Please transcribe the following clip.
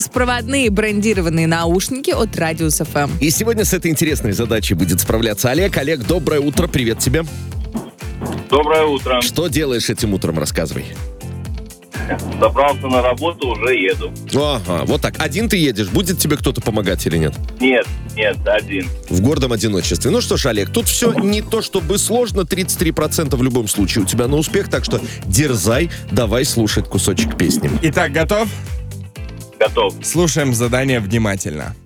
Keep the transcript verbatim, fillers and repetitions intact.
Беспроводные брендированные наушники от Radius эф эм. И сегодня с этой интересной задачей будет справляться Олег. Олег, доброе утро, привет тебе. Доброе утро. Что делаешь этим утром, рассказывай. Собрался на работу, уже еду. Ага, вот так. Один ты едешь, будет тебе кто-то помогать или нет? Нет, нет, один. В гордом одиночестве. Ну что ж, Олег, тут все не то чтобы сложно, тридцать три процента в любом случае у тебя на успех, так что дерзай, давай слушать кусочек песни. Итак, готов? Готов. Слушаем задание внимательно.